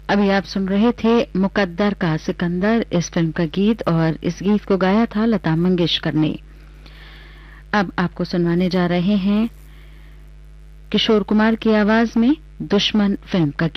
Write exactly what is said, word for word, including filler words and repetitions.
अभी आप सुन रहे थे मुकद्दर का सिकंदर, इस फिल्म का गीत, और इस गीत को गाया था लता मंगेशकर ने। अब आपको सुनवाने जा रहे हैं किशोर कुमार की आवाज में दुश्मन फिल्म का